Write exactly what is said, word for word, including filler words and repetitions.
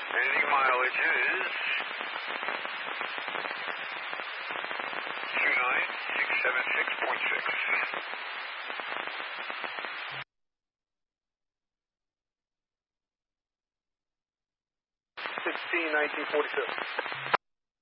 Ending mileage is two nine six seven six point six. sixteen nineteen forty-two.